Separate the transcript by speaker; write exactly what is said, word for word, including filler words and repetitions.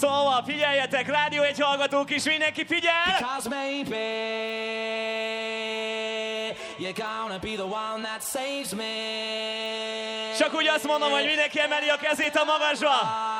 Speaker 1: Szóval figyeljetek, Rádió egy hallgatók is, mindenki figyel!
Speaker 2: Because maybe you're gonna be the one that saves me.
Speaker 1: Csak úgy azt mondom, hogy mindenki emeli a kezét a magasba.